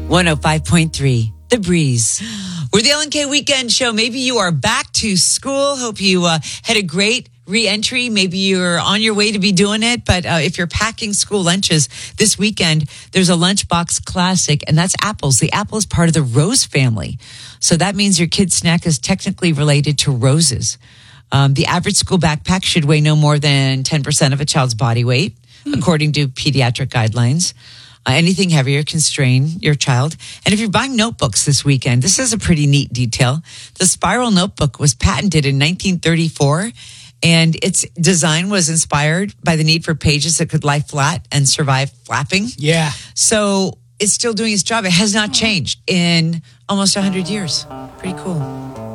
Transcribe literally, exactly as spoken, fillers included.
one oh five point three, The Breeze. We're the L N K Weekend Show. Maybe you are back to school. Hope you uh, had a great re-entry. Maybe you're on your way to be doing it. But uh, if you're packing school lunches this weekend, there's a Lunchbox Classic, and that's apples. The apple is part of the rose family. So that means your kid's snack is technically related to roses. Um, the average school backpack should weigh no more than ten percent of a child's body weight, hmm. according to pediatric guidelines. Uh, anything heavier can strain your child. And if you're buying notebooks this weekend, this is a pretty neat detail. The Spiral Notebook was patented in nineteen thirty-four, and its design was inspired by the need for pages that could lie flat and survive flapping. Yeah. So it's still doing its job. It has not changed in almost one hundred years. Pretty cool.